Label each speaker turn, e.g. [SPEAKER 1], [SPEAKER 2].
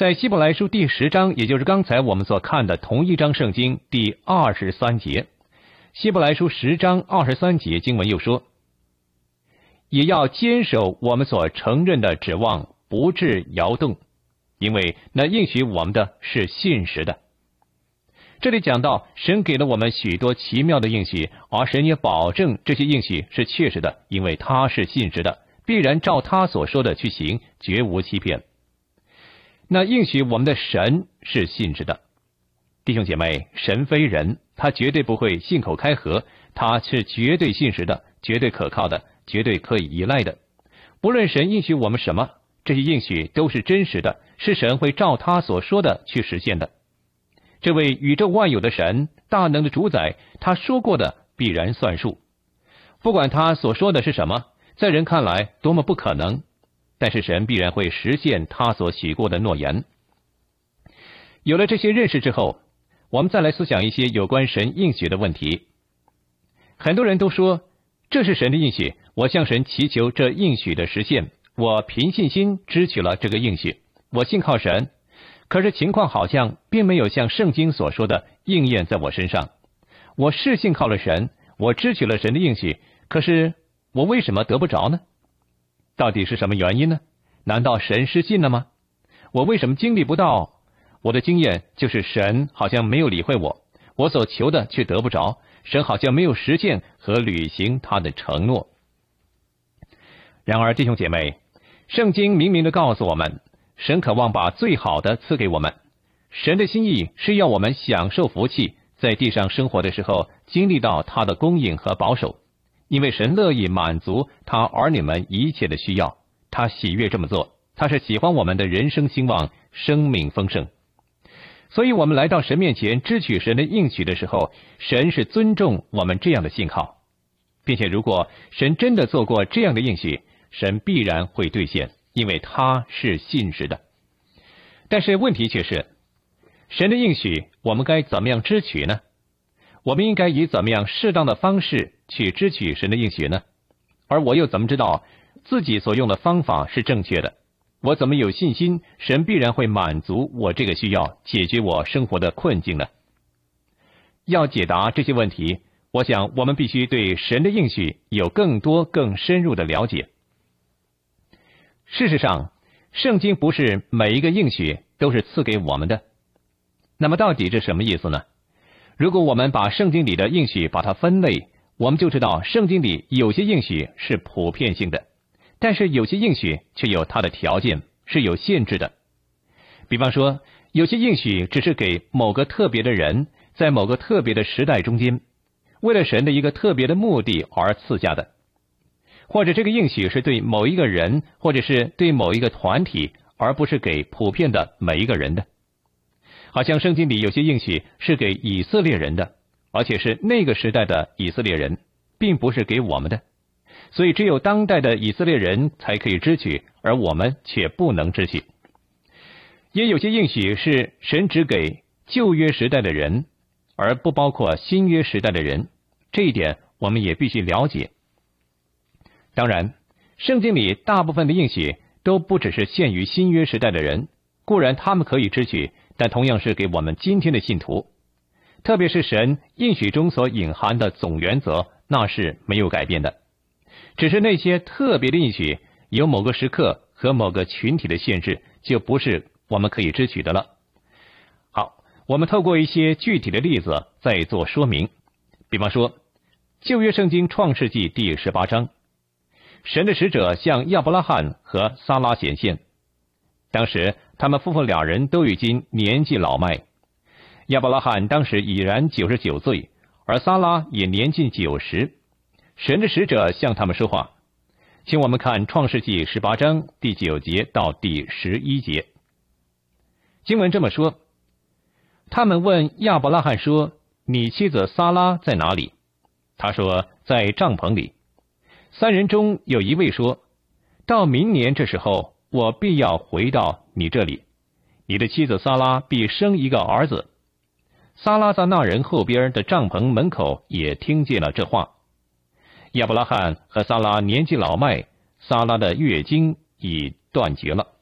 [SPEAKER 1] 在希伯来书第10章，也就是刚才我们所看的同一章圣经第23节，希伯来书10章23节经文又说，也要坚守我们所承认的指望，不致摇动，因为那应许我们的是信实的。这里讲到神给了我们许多奇妙的应许，而神也保证这些应许是确实的，因为他是信实的，必然照他所说的去行，绝无欺骗。那应许我们的神是信实的。弟兄姐妹，神非人，他绝对不会信口开河，他是绝对信实的，绝对可靠的，绝对可以依赖的。不论神应许我们什么，这些应许都是真实的，是神会照他所说的去实现的。这位宇宙万有的神，大能的主宰，他说过的必然算数。不管他所说的是什么，在人看来多么不可能，但是神必然会实现他所许过的诺言。有了这些认识之后，我们再来思想一些有关神应许的问题。很多人都说，这是神的应许，我向神祈求这应许的实现，我凭信心支取了这个应许，我信靠神。可是情况好像并没有像圣经所说的应验在我身上。我是信靠了神，我支取了神的应许，可是我为什么得不着呢？到底是什么原因呢？难道神失信了吗？我为什么经历不到？我的经验就是神好像没有理会我，我所求的却得不着，神好像没有实现和履行他的承诺。然而弟兄姐妹，圣经明明地告诉我们，神渴望把最好的赐给我们，神的心意是要我们享受福气，在地上生活的时候经历到他的供应和保守，因为神乐意满足他儿女们一切的需要，他喜悦这么做，他是喜欢我们的人生兴旺，生命丰盛。所以我们来到神面前支取神的应许的时候，神是尊重我们这样的信靠，并且如果神真的做过这样的应许，神必然会兑现，因为他是信实的。但是问题却是，神的应许我们该怎么样支取呢？我们应该以怎么样适当的方式去支取神的应许呢？而我又怎么知道自己所用的方法是正确的？我怎么有信心神必然会满足我这个需要，解决我生活的困境呢？要解答这些问题，我想我们必须对神的应许有更多更深入的了解。事实上，圣经不是每一个应许都是赐给我们的。那么到底这什么意思呢？如果我们把圣经里的应许把它分类，我们就知道圣经里有些应许是普遍性的，但是有些应许却有它的条件，是有限制的。比方说，有些应许只是给某个特别的人，在某个特别的时代中间，为了神的一个特别的目的而赐下的。或者这个应许是对某一个人，或者是对某一个团体，而不是给普遍的每一个人的。好像圣经里有些应许是给以色列人的，而且是那个时代的以色列人，并不是给我们的。所以只有当代的以色列人才可以支取，而我们却不能支取。也有些应许是神只给旧约时代的人，而不包括新约时代的人，这一点我们也必须了解。当然，圣经里大部分的应许都不只是限于新约时代的人，固然他们可以支取，但同样是给我们今天的信徒。特别是神应许中所隐含的总原则，那是没有改变的。只是那些特别的应许有某个时刻和某个群体的限制，就不是我们可以支取的了。好，我们透过一些具体的例子再做说明。比方说，旧约圣经创世纪第18章，神的使者向亚伯拉罕和撒拉显现。当时他们夫妇两人都已经年纪老迈，亚伯拉罕当时已然99岁，而撒拉也年近90。神的使者向他们说话，请我们看创世纪18章第9节到第11节。经文这么说，他们问亚伯拉罕说，你妻子撒拉在哪里？他说，在帐篷里。三人中有一位说，到明年这时候，我必要回到你这里，你的妻子撒拉必生一个儿子。撒拉在那人后边的帐篷门口也听见了这话。亚伯拉罕和撒拉年纪老迈，撒拉的月经已断绝了。